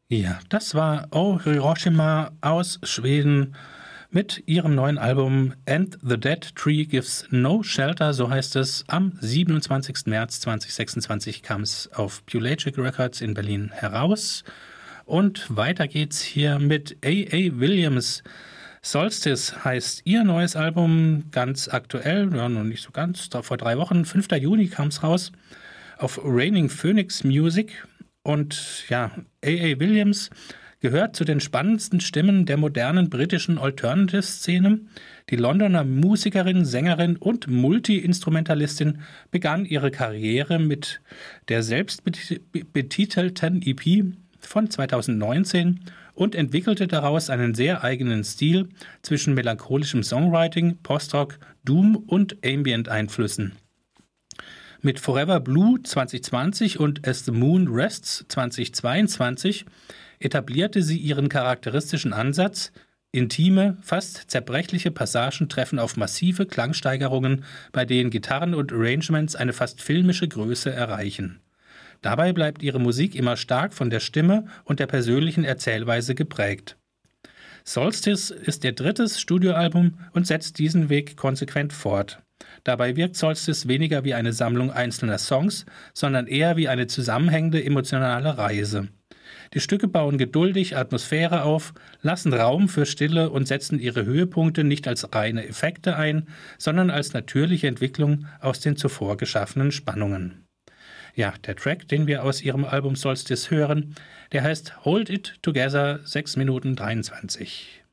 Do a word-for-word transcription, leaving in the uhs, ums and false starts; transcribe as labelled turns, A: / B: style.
A: Ja, das war Oh Hiroshima aus Schweden mit ihrem neuen Album And the Dead Tree Gives No Shelter, so heißt es. Am siebenundzwanzigsten März zweitausendsechsundzwanzig kam es auf Pelagic Records in Berlin heraus. Und weiter geht's hier mit A A. Williams. Solstice heißt ihr neues Album, ganz aktuell, ja, noch nicht so ganz, vor drei Wochen, fünften Juni kam es raus, auf Raining Phoenix Music. Und ja, A A. Williams gehört zu den spannendsten Stimmen der modernen britischen Alternative-Szene. Die Londoner Musikerin, Sängerin und Multi-Instrumentalistin begann ihre Karriere mit der selbstbetitelten E P von zweitausendneunzehn und entwickelte daraus einen sehr eigenen Stil zwischen melancholischem Songwriting, Postrock, Doom und Ambient-Einflüssen. Mit Forever Blue zwanzig zwanzig und As the Moon Rests zwanzig zweiundzwanzig etablierte sie ihren charakteristischen Ansatz. Intime, fast zerbrechliche Passagen treffen auf massive Klangsteigerungen, bei denen Gitarren und Arrangements eine fast filmische Größe erreichen. Dabei bleibt ihre Musik immer stark von der Stimme und der persönlichen Erzählweise geprägt. Solstice ist ihr drittes Studioalbum und setzt diesen Weg konsequent fort. Dabei wirkt Solstice weniger wie eine Sammlung einzelner Songs, sondern eher wie eine zusammenhängende emotionale Reise. Die Stücke bauen geduldig Atmosphäre auf, lassen Raum für Stille und setzen ihre Höhepunkte nicht als reine Effekte ein, sondern als natürliche Entwicklung aus den zuvor geschaffenen Spannungen. Ja, der Track, den wir aus ihrem Album Solstice hören, der heißt Hold It Together, sechs Minuten dreiundzwanzig.